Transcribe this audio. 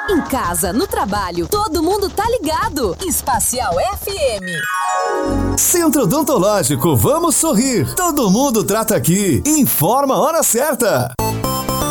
Em casa, no trabalho, todo mundo tá ligado. Espacial FM. Centro Odontológico, vamos sorrir. Todo mundo trata aqui. Informa a hora certa.